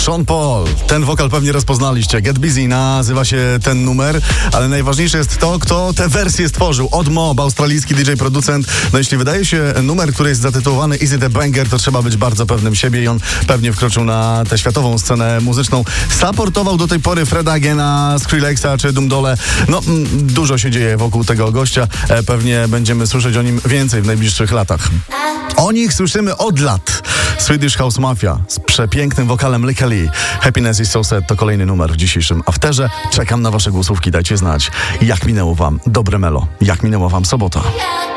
Sean Paul. Ten wokal pewnie rozpoznaliście. Get Busy nazywa się ten numer, ale najważniejsze jest to, kto tę wersję stworzył. Odd Mob, australijski DJ producent. No jeśli wydaje się numer, który jest zatytułowany Is It a Banger, to trzeba być bardzo pewnym siebie i on pewnie wkroczył na tę światową scenę muzyczną. Supportował do tej pory Freda Agena, Skrillexa czy Doom Dole. No, dużo się dzieje wokół tego gościa. Pewnie będziemy słyszeć o nim więcej w najbliższych latach. O nich słyszymy od lat. Swedish House Mafia z przepięknym wokalem Lykke Li. Happiness is so sad to kolejny numer w dzisiejszym afterze. Czekam na wasze głosówki, dajcie znać, jak minęło wam dobre melo, jak minęła wam sobota.